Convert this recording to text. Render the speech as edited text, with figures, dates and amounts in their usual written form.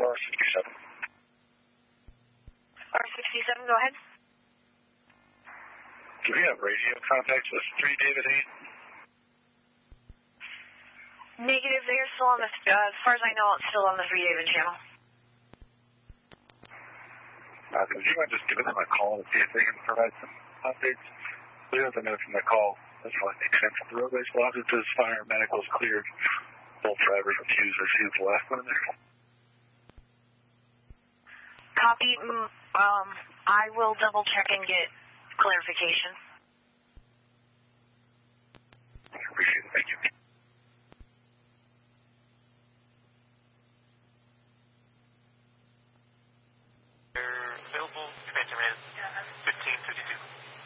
R67. R67, go ahead. Do we have radio contact with 3 David 8? Negative, they're still on the, as far as I know, it's still on the 3 David channel. Would you mind just giving them a call to see if they can provide some updates? We have the note from the call. That's what makes sense. The roadway's blocked. It says fire, medical's cleared. Both drivers refused to see the last one there. Copy. I will double check and get clarification.